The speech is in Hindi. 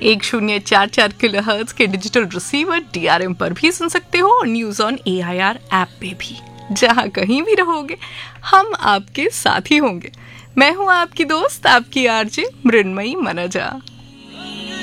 1044 किलोहर्ट्ज के डिजिटल रिसीवर DRM पर भी सुन सकते हो और न्यूज ऑन AIR ऐप पे भी। जहाँ कहीं भी रहोगे हम आपके साथ ही होंगे। मैं हूँ आपकी दोस्त, आपकी RJ मृण्मयी मनजा।